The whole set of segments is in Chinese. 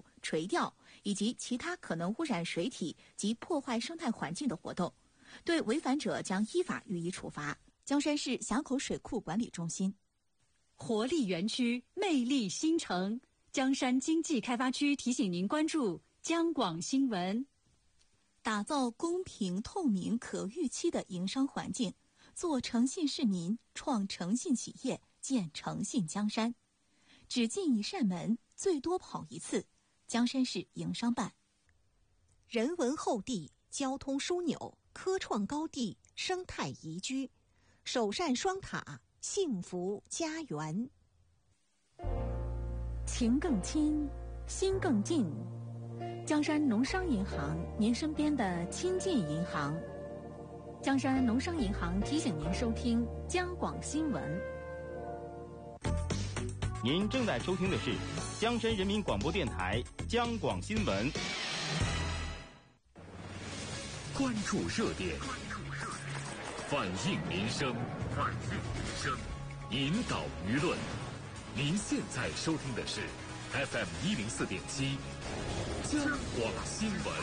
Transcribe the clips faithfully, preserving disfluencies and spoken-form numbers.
捕、垂钓以及其他可能污染水体及破坏生态环境的活动，对违反者将依法予以处罚。江山市峡口水库管理中心。 活力园区，魅力新城，江山经济开发区提醒您关注江广新闻。 打造公平、透明、可预期的营商环境，做诚信市民，创诚信企业，建诚信江山。只进一扇门，最多跑一次。江山市营商办。 人文厚地，交通枢纽，科创高地，生态宜居，首善双塔，幸福家园。 情更亲，心更近。江山农商银行，您身边的亲近银行。江山农商银行提醒您收听江广新闻。 您正在收听的是江山人民广播电台江广新闻。 关注热点，反映民生，反映民生，引导舆论。您现在收听的是 F M 一零四点七江广新闻。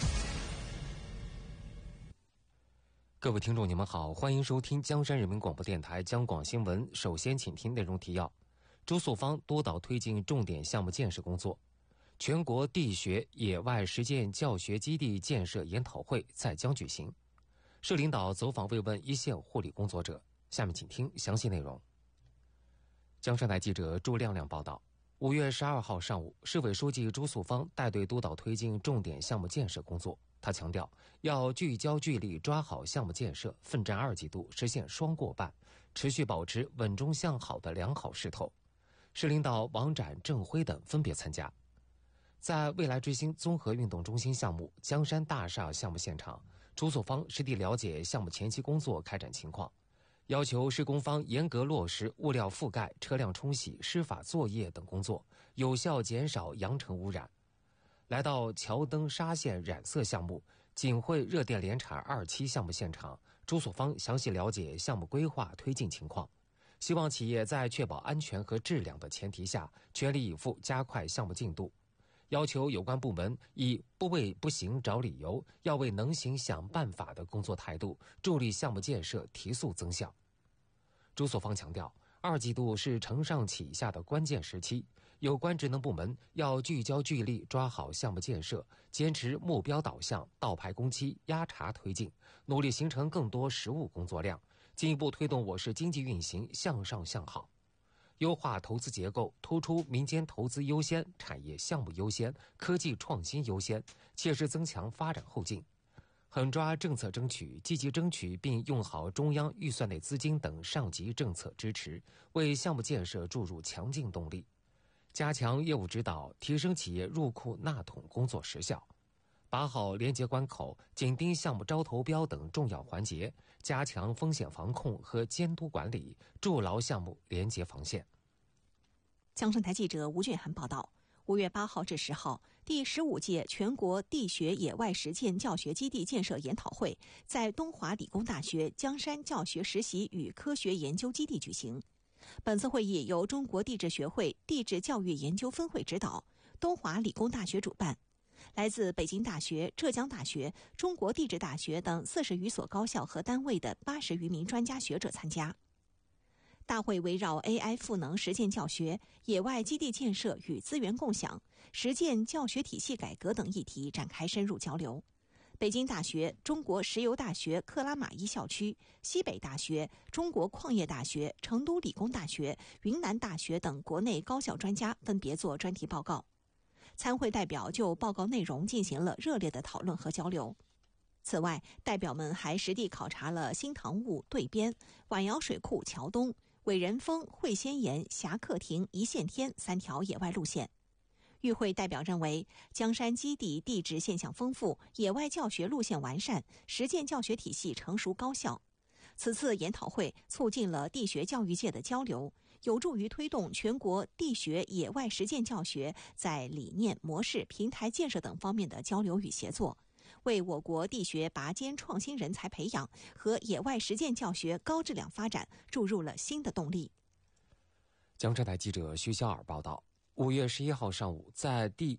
各位听众，你们好，欢迎收听江山人民广播电台江广新闻。首先，请听内容提要：周塑方督导推进重点项目建设工作。全国地学野外实践教学基地建设研讨会在江举行。市领导走访慰问一线护理工作者。下面请听详细内容。江山台记者朱亮亮报道。五月十二号上午，市委书记周塑方带队督导推进重点项目建设工作。他强调，要聚焦聚力抓好项目建设，奋战二季度，实现双过半，持续保持稳中向好的良好势头。市领导王展、郑辉等分别参加。在未来之星综合运动中心项目江山大厦项目现场，周塑方实地了解项目前期工作开展情况，要求施工方严格落实物料覆盖、车辆冲洗、施法作业等工作，有效减少扬尘污染。来到桥灯纱线染色项目锦汇热电联产二期项目现场，周塑方详细了解项目规划推进情况，希望企业在确保安全和质量的前提下，全力以赴加快项目进度。要求有关部门以不为不行找理由，要为能行想办法的工作态度，助力项目建设提速增效。周塑方强调，二季度是承上启下的关键时期，有关职能部门要聚焦聚力抓好项目建设，坚持目标导向，倒排工期，压茬推进，努力形成更多实务工作量，进一步推动我市经济运行向上向好。优化投资结构，突出民间投资优先、产业项目优先、科技创新优先，切实增强发展后劲。狠抓政策争取，积极争取并用好中央预算内资金等上级政策支持，为项目建设注入强劲动力。加强业务指导，提升企业入库纳桶工作时效。把好廉洁关口、紧盯项目招投标等重要环节，加强风险防控和监督管理，筑牢项目廉洁防线。 江山台记者吴俊涵报道。五月八号至十号，第十五届全国地学野外实践教学基地建设研讨会在东华理工大学江山教学实习与科学研究基地举行。本次会议由中国地质学会地质教育研究分会指导，东华理工大学主办。来自北京大学、浙江大学、中国地质大学等四十余所高校和单位的八十余名专家学者参加。大会围绕 A I 赋能实践教学、野外基地建设与资源共享、实践教学体系改革等议题展开深入交流。北京大学、中国石油大学克拉玛依校区、西北大学、中国矿业大学、成都理工大学、云南大学等国内高校专家分别做专题报告。参会代表就报告内容进行了热烈的讨论和交流。此外，代表们还实地考察了新塘坞、对边、碗窑水库桥东、伟人峰、会仙岩、侠客亭、一线天三条野外路线。与会代表认为，江山基地地质现象丰富，野外教学路线完善，实践教学体系成熟高效。此次研讨会促进了地学教育界的交流，有助于推动全国地学野外实践教学在理念、模式、平台建设等方面的交流与协作，为我国地学拔尖创新人才培养和野外实践教学高质量发展注入了新的动力。 江浙台记者徐小尔报道。五月十一号上午，在第